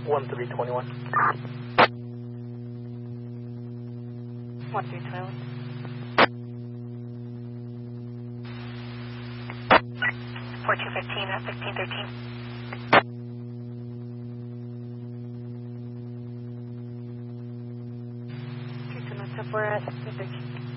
1321. 1321. 4215 at 1513. Okay, so let's up, we're at 1513.